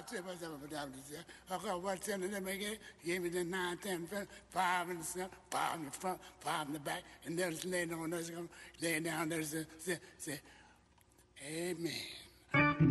10, what's in the make gave me the 9, 10, 5 in the center, 5 in the front, 5 in the back, and there's laying on us, laying down, there's say, Amen.